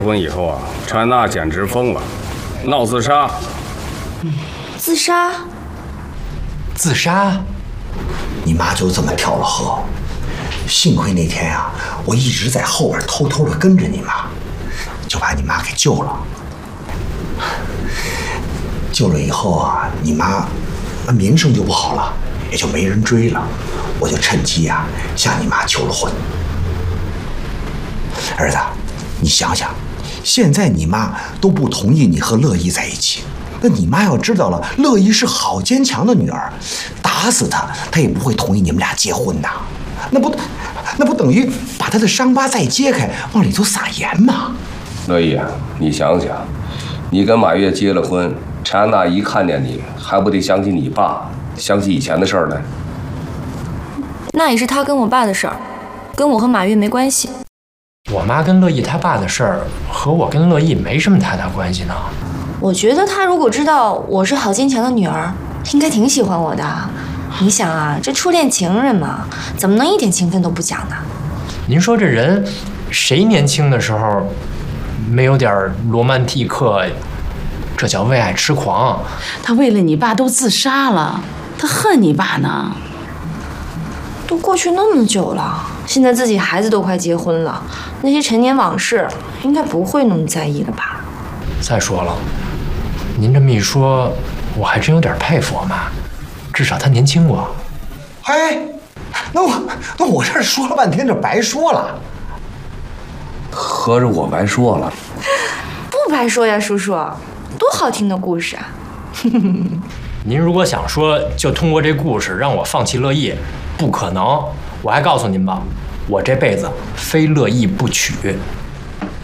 婚以后啊，琛娜简直疯了，闹自杀。 自杀？ 自杀？ 你妈就这么跳了河。幸亏那天啊，我一直在后边偷偷的跟着你妈，就把你妈给救了。救了以后啊，你妈名声就不好了，也就没人追了。我就趁机啊向你妈求了婚。儿子，你想想，现在你妈都不同意你和乐意在一起，那你妈要知道了乐意是好坚强的女儿，打死她也不会同意你们俩结婚的。那不等于把她的伤疤再揭开，往里头撒盐吗？ 乐意啊，你想想，你跟马月结了婚，琛娜一看见你，还不得想起你爸，想起以前的事儿来？ 那也是他跟我爸的事儿，跟我和马月没关系。 我妈跟乐意他爸的事儿和我跟乐意没什么太大关系呢。 我觉得他如果知道我是郝坚强的女儿，应该挺喜欢我的。你想啊，这初恋情人嘛，怎么能一点情分都不讲呢？ 您说这人，谁年轻的时候没有点罗曼蒂克？这叫为爱痴狂。 他为了你爸都自杀了，他恨你爸呢。 都过去那么久了，现在自己孩子都快结婚了，那些陈年往事应该不会那么在意了吧？ 再说了，您这么一说，我还真有点佩服我妈，至少她年轻过。 哎，那我这说了半天，这白说了。 合着我白说了？ 不白说呀，叔叔，多好听的故事啊！ 您如果想说就通过这故事让我放弃乐意，不可能。我还告诉您吧，我这辈子非乐意不娶。